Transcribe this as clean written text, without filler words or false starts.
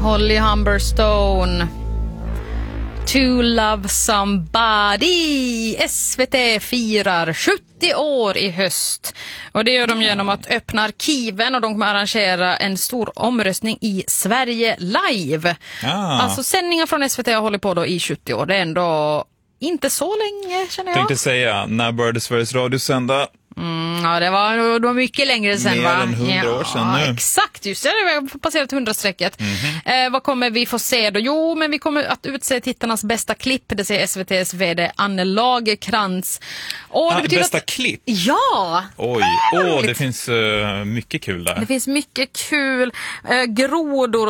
Holly Humberstone. To Love Somebody. SVT firar 70 år i höst. Och det gör de genom att öppna arkiven, och de kommer arrangera en stor omröstning i Sverige live. Alltså sändningar från SVT har hållit på då i 70 år. Det är ändå inte så länge, känner jag. Tänkte säga, när började Sveriges Radio sända? Ja, det var mycket längre sedan, Mer än 100 år sedan nu. Exakt, just det. Vi har passerat 100-strecket. Vad kommer vi få se då? Jo, men vi kommer att utse tittarnas bästa klipp. Det säger SVT:s vd Anne Lagerkrans. Bästa klipp? Ja! Oj, det finns mycket kul där. Det finns mycket kul. Grodor